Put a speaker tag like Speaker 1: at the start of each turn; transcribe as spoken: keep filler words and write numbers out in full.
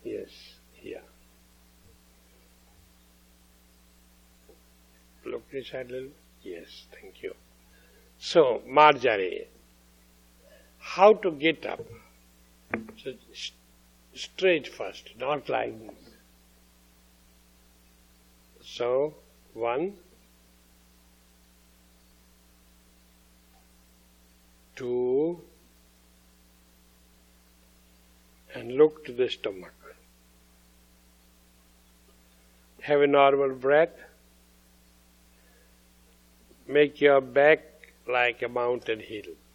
Speaker 1: Yes, here. Look inside a little. Yes, thank you. So, Marjari, how to get up? So, st- straight first, not like this. So, one, two, and look to the stomach. Have a normal breath. Make your back like a mountain hill.